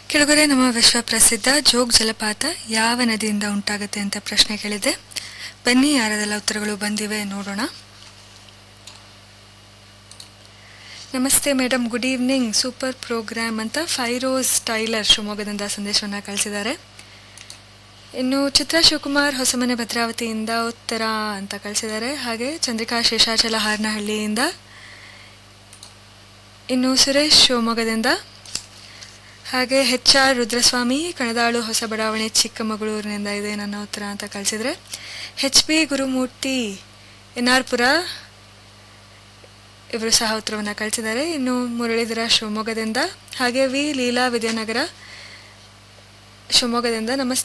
ಕೆಳಗಡೆ ನಮ್ಮ ವಿಶ್ವಪ್ರಸಿದ್ಧ ಜೋಗ್ ಜಲಪಾತ ಯಾವ ನದಿಯಿಂದ ಉಂಟಾಗುತ್ತೆ ಅಂತ ಪ್ರಶ್ನೆ ಕೇಳಿದೆ. ಬನ್ನಿ ಯಾರದೆಲ್ಲ ಉತ್ತರಗಳು ಬಂದಿವೆ ನೋಡೋಣ. ನಮಸ್ತೆ madam, good evening, super program ಅಂತ ಫೈರೋಸ್ ಟೈಲರ್ ಶಿವಮೊಗ್ಗದಿಂದ ಸಂದೇಶವನ್ನು ಕಳಿಸಿದ್ದಾರೆ. ಇನ್ನು ಚಿತ್ರಾ ಶಿವಕುಮಾರ್ ಹೊಸಮನೆ ಭದ್ರಾವತಿಯಿಂದ ಉತ್ತರ ಅಂತ ಕಳಿಸಿದ್ದಾರೆ. ಹಾಗೆ ಚಂದ್ರಿಕಾ ಶೇಷಾಚಲ ಹಾರನಹಳ್ಳಿಯಿಂದ, ಇನ್ನು ಸುರೇಶ್ ಶಿವಮೊಗ್ಗದಿಂದ, ಹಾಗೆ HR ರುದ್ರಸ್ವಾಮಿ ಕಣದಾಳು ಹೊಸ ಬಡಾವಣೆ ಚಿಕ್ಕಮಗಳೂರಿನಿಂದ ಇದೆ ನನ್ನ ಉತ್ತರ ಅಂತ ಕಳಿಸಿದರೆ, HB ಗುರುಮೂರ್ತಿ NR ಪುರ ಇವರು ಸಹ ಉತ್ತರವನ್ನು ಕಳಿಸಿದ್ದಾರೆ. ಇನ್ನು ಮುರಳೀಧರ ಶಿವಮೊಗ್ಗದಿಂದ, ಹಾಗೆ ವಿ ಲೀಲಾ ವಿದ್ಯಾನಗರ ಶಿವಮೊಗ್ಗದಿಂದ ನಮಸ್ತೆ